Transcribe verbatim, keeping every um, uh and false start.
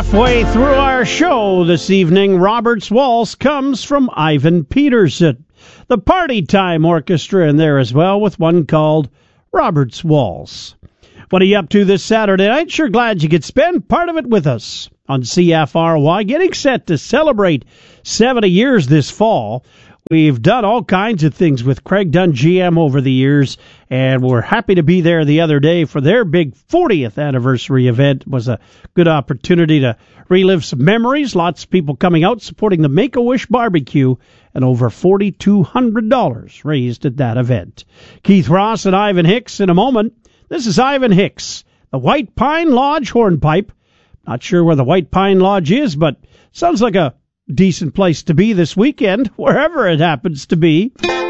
Halfway through our show this evening, Robert's Waltz comes from Ivan Peterson. The Party Time Orchestra in there as well, with one called Robert's Waltz. What are you up to this Saturday night? Sure glad you could spend part of it with us on C F R Y, getting set to celebrate seventy years this fall. We've done all kinds of things with Craig Dunn G M over the years, and we're happy to be there the other day for their big fortieth anniversary event. It was a good opportunity to relive some memories. Lots of people coming out supporting the Make-A-Wish barbecue, and over four thousand two hundred dollars raised at that event. Keith Ross and Ivan Hicks in a moment. This is Ivan Hicks, the White Pine Lodge Hornpipe. Not sure where the White Pine Lodge is, but sounds like a decent place to be this weekend, wherever it happens to be.